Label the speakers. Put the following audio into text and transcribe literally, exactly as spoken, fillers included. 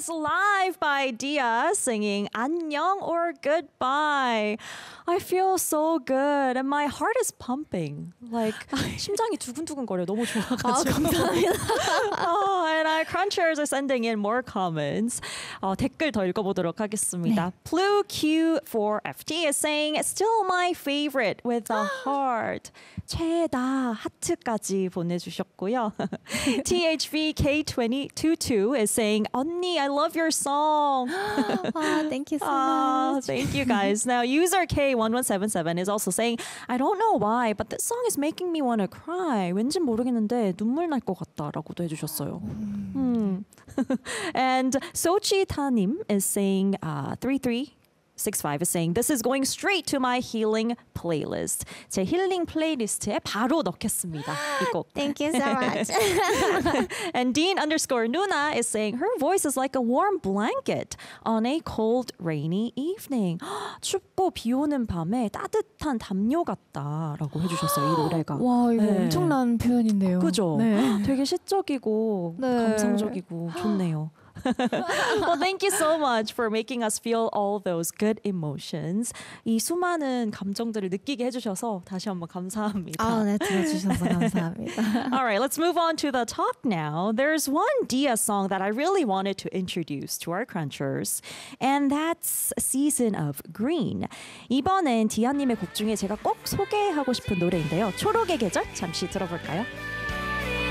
Speaker 1: was Live by Dia singing 안녕 or goodbye. I feel so good and my heart is pumping. Like 심장이 두근두근거려. 너무 좋아가지고.
Speaker 2: 아, 감사합니다.
Speaker 1: oh, and our crunchers are sending in more comments. 어, 댓글 더 읽어보도록 하겠습니다.
Speaker 2: 네.
Speaker 1: Blue Q four F T is saying still my favorite with a heart. 최다 하트까지 보내주셨고요. T H V K two two two is saying 언니, I love your song.
Speaker 2: 아, thank you so
Speaker 1: Oh,
Speaker 2: much.
Speaker 1: thank you guys. Now, user K one one seven seven is also saying, I don't know why, but this song is making me want to cry. 왠지 모르겠는데 눈물 날 것 같다라고도 해주셨어요. 음. And Sochi Tanim is saying, uh, three three six five is saying, this is going straight to my healing playlist. 제 힐링 플레이리스트에 바로 넣겠습니다. 이 곡.
Speaker 2: Thank you so much.
Speaker 1: And Dean underscore Nuna is saying, her voice is like a warm blanket on a cold, rainy evening. 춥고 비 오는 밤에 따뜻한 담요 같다라고 해주셨어요, 이 노래가.
Speaker 2: 와, 이거
Speaker 1: 네.
Speaker 2: 엄청난 표현인데요.
Speaker 1: 그죠?
Speaker 2: 네.
Speaker 1: 되게 시적이고
Speaker 2: 네.
Speaker 1: 감상적이고 좋네요. Well, thank you so much for making us feel all those good emotions. 이 수많은 감정들을 느끼게 해주셔서 다시 한번 감사합니다.
Speaker 2: 아, 네, 들어주셔서 감사합니다.
Speaker 1: All right, let's move on to the talk now. There's one Dia song that I really wanted to introduce to our crunchers, and that's Season of Green. 이번엔 디아님의 곡 중에 제가 꼭 소개하고 싶은 노래인데요. 초록의 계절 잠시 들어볼까요?